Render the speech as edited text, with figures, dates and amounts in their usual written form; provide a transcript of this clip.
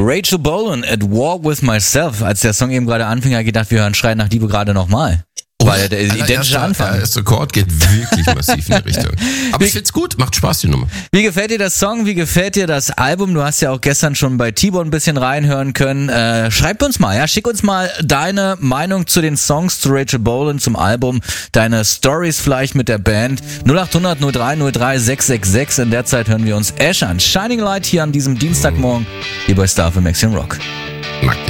Rachel Bolan at War with Myself. Als der Song eben gerade anfing, habe ich gedacht, wir hören Schreien nach Liebe gerade nochmal. Weil der identische Anfang. Der erste Akkord geht wirklich massiv in die Richtung. Aber ich find's gut, macht Spaß, die Nummer. Wie gefällt dir das Song? Wie gefällt dir das Album? Du hast ja auch gestern schon bei T-Bone ein bisschen reinhören können. Schreib uns mal, schick uns mal deine Meinung zu den Songs, zu Rachel Bolan, zum Album, deine Stories vielleicht mit der Band. 0800 03 03 666. In der Zeit hören wir uns Ash an. Shining Light hier an diesem Dienstagmorgen, hier bei Star für Maximum Rock.